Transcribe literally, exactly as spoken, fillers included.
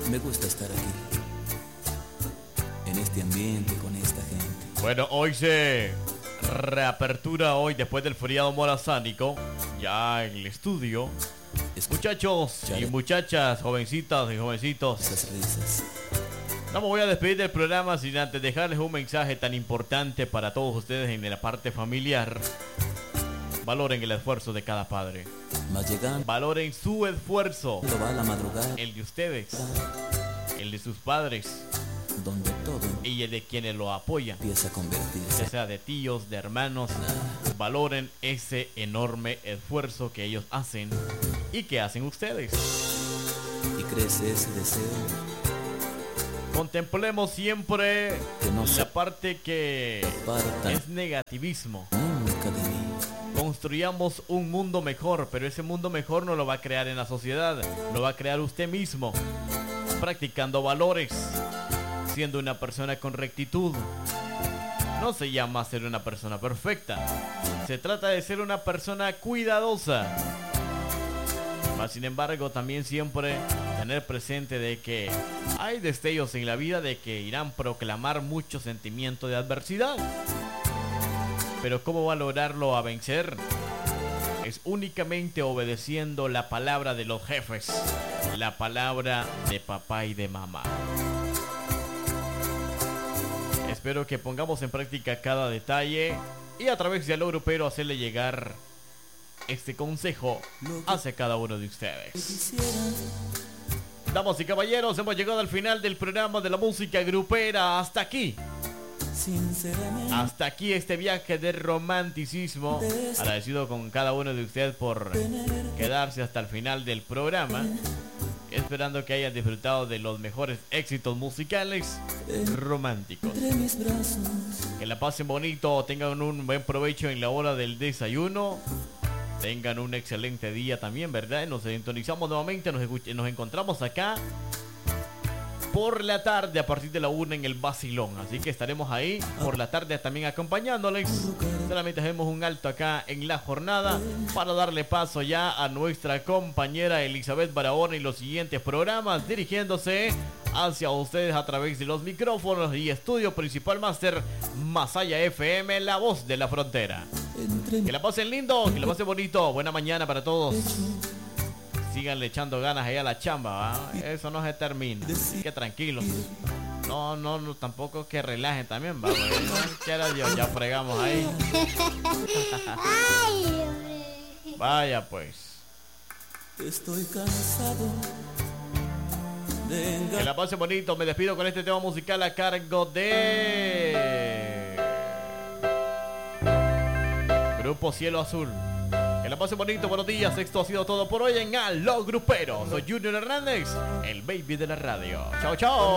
Me gusta estar aquí, en este ambiente, con esta gente. Bueno, hoy se reapertura hoy después del feriado morazánico, ya en el estudio. Muchachos y muchachas, jovencitas y jovencitos, Esas risas. no me voy a despedir del programa sin antes dejarles un mensaje tan importante para todos ustedes en la parte familiar. Valoren el esfuerzo de cada padre. Más llegando Valoren su esfuerzo, va la madrugada, el de ustedes, el de sus padres donde todo y el de quienes lo apoyan, empieza a convertirse. ya sea de tíos, de hermanos. Valoren ese enorme esfuerzo que ellos hacen y que hacen ustedes. Y crece ese deseo Contemplemos siempre que no se la parte que aparta es negativismo. nunca de mí. Construyamos un mundo mejor, pero ese mundo mejor no lo va a crear en la sociedad, lo va a crear usted mismo, practicando valores, siendo una persona con rectitud. No se llama ser una persona perfecta, se trata de ser una persona cuidadosa. Mas sin embargo, también siempre tener presente de que hay destellos en la vida de que irán a proclamar mucho sentimiento de adversidad. Pero ¿cómo va a lograrlo a vencer? Es únicamente obedeciendo la palabra de los jefes, la palabra de papá y de mamá. Espero que pongamos en práctica cada detalle y a través de Aló Grupero hacerle llegar este consejo hacia cada uno de ustedes. Damas y caballeros, hemos llegado al final del programa de la música grupera. Hasta aquí. Hasta aquí este viaje de romanticismo. Agradecido con cada uno de ustedes por quedarse hasta el final del programa, esperando que hayan disfrutado de los mejores éxitos musicales románticos. Que la pasen bonito, tengan un buen provecho en la hora del desayuno, tengan un excelente día también, ¿verdad? Nos sintonizamos nuevamente, nos, nos encontramos acá por la tarde a partir de la una en el Vacilón. Así que estaremos ahí por la tarde también acompañándoles. Solamente hacemos un alto acá en la jornada para darle paso ya a nuestra compañera Elizabeth Barahona y los siguientes programas, dirigiéndose hacia ustedes a través de los micrófonos y estudio principal máster Masaya F M, la voz de la frontera. Que la pasen lindo, que la pasen bonito. Buena mañana para todos. Síganle echando ganas ahí a la chamba, ¿va? Eso no se termina, así que tranquilos. No, no, no, tampoco que relajen también, va. Quiera Dios, ya fregamos ahí. Vaya pues. Estoy cansado de Que la pasen bonito. Me despido con este tema musical a cargo de Grupo Cielo Azul. Que la pasen bonito, buenos días. Esto ha sido todo por hoy en Aló Grupero. Soy Junior Hernández, el baby de la radio. Chao, chao.